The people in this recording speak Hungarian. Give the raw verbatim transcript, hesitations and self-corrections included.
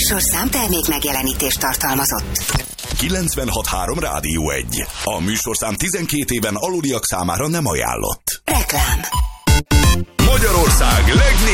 műsorszám termék megjelenítést tartalmazott. kilencvenhat három Rádió egy. A műsorszám tizenkét éven aluliak számára nem ajánlott. Reklám. Magyarország legnépszerűbb